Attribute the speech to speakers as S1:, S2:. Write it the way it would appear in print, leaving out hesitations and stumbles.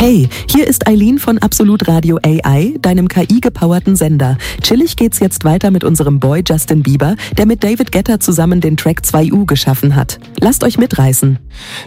S1: Hey, hier ist Eileen von Absolut Radio AI, deinem KI-gepowerten Sender. Chillig geht's jetzt weiter mit unserem Boy Justin Bieber, der mit David Guetta zusammen den Track 2U geschaffen hat. Lasst euch mitreißen.